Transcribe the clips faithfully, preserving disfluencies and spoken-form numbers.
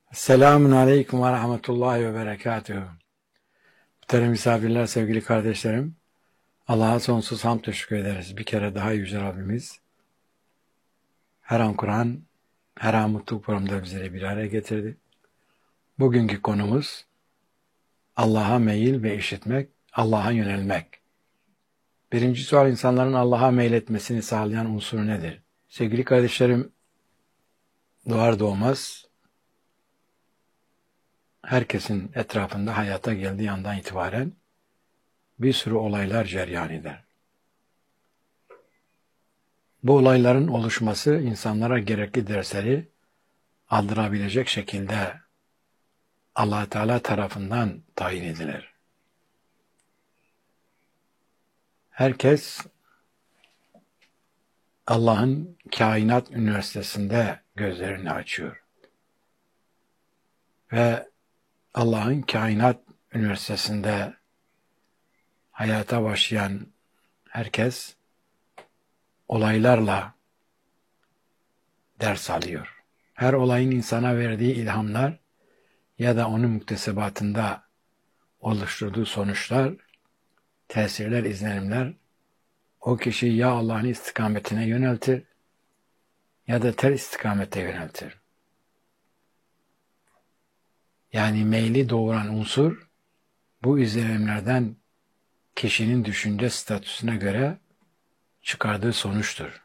Selamun Aleyküm ve Rahmetullahi ve Berekatuhu. Muhterem misafirler, sevgili kardeşlerim, Allah'a sonsuz hamd teşekkür ederiz. Bir kere daha Yüce Rabbimiz her an Kur'an, her an mutluluk programında bizleri bir araya getirdi. Bugünkü konumuz Allah'a meyil ve işitmek, Allah'a yönelmek. Birinci sual, insanların Allah'a meyletmesini sağlayan unsur nedir? Sevgili kardeşlerim, doğar doğmaz herkesin etrafında hayata geldiği andan itibaren bir sürü olaylar cereyan eder. Bu olayların oluşması insanlara gerekli dersleri aldırabilecek şekilde Allah Teala tarafından tayin edilir. Herkes Allah'ın kainat üniversitesinde gözlerini açıyor. Ve Allah'ın kainat üniversitesinde hayata başlayan herkes olaylarla ders alıyor. Her olayın insana verdiği ilhamlar ya da onun muktesebatında oluşturduğu sonuçlar, tesirler, izlenimler o kişiyi ya Allah'ın istikametine yöneltir ya da ter istikamete yöneltir. Yani meyli doğuran unsur bu izlenimlerden kişinin düşünce statüsüne göre çıkardığı sonuçtur.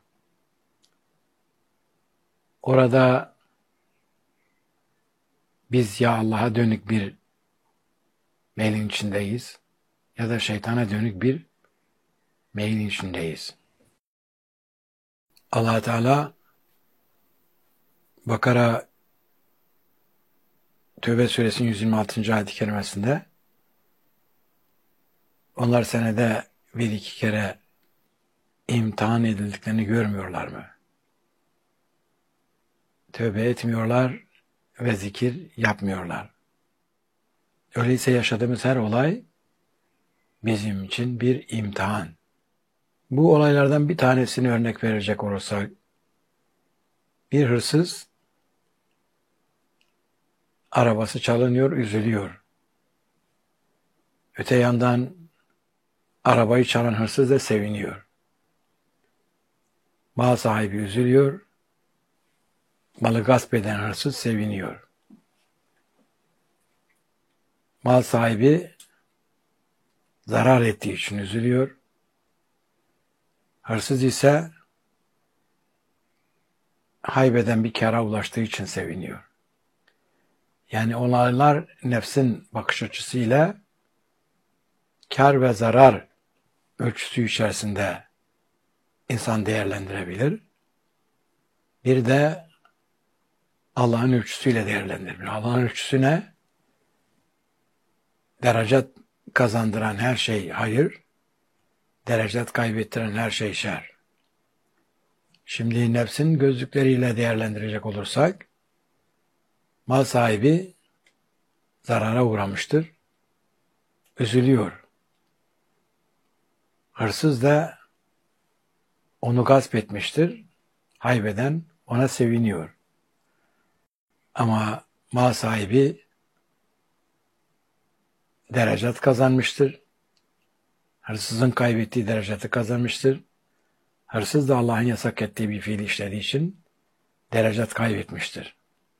Orada biz ya Allah'a dönük bir meylin içindeyiz ya da şeytana dönük bir meylin içindeyiz. Allah Teala Bakara Tövbe suresinin yüz yirmi altıncı ayet-i kerimesinde onlar senede bir iki kere imtihan edildiklerini görmüyorlar mı? Tövbe etmiyorlar ve zikir yapmıyorlar. Öyleyse yaşadığımız her olay bizim için bir imtihan. Bu olaylardan bir tanesini örnek verecek olursak, bir hırsız arabası çalınıyor, üzülüyor. Öte yandan arabayı çalan hırsız da seviniyor. Mal sahibi üzülüyor, malı gasp eden hırsız seviniyor. Mal sahibi zarar ettiği için üzülüyor. Hırsız ise haybeden bir kâra ulaştığı için seviniyor. Yani olaylar nefsin bakış açısıyla kâr ve zarar ölçüsü içerisinde insan değerlendirebilir. Bir de Allah'ın ölçüsüyle değerlendirebilir. Allah'ın ölçüsü ne? Derecet kazandıran her şey hayır, derecet kaybettiren her şey şer. Şimdi nefsin gözlükleriyle değerlendirecek olursak, mal sahibi zarara uğramıştır, üzülüyor. Hırsız da onu gasp etmiştir, haybeden ona seviniyor. Ama mal sahibi derecet kazanmıştır. Hırsızın kaybettiği dereceti kazanmıştır. Hırsız da Allah'ın yasak ettiği bir fiil işlediği için derecet kaybetmiştir.